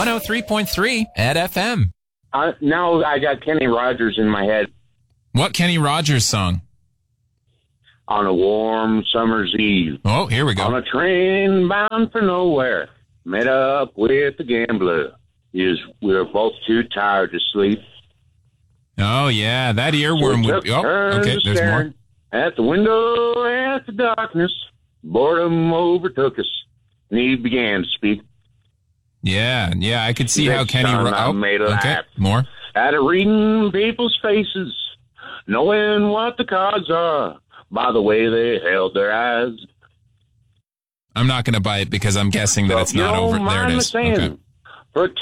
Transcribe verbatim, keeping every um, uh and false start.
one oh three point three at F M. Uh, now I got Kenny Rogers in my head. What Kenny Rogers song? On a warm summer's eve. Oh, here we go. On a train bound for nowhere. Met up with the gambler. Is we were both too tired to sleep. Oh, yeah, that earworm So would... Oh, okay, there's more. At the window, at the darkness, boredom overtook us, and he began to speak. Yeah, yeah, I could see This how Kenny... son Ro- I oh, made okay, laugh. more. At a reading people's faces, knowing what the cards are by the way they held their eyes. I'm not going to buy it because I'm guessing that So it's if you not don't over. There it mind me is. saying, Okay. for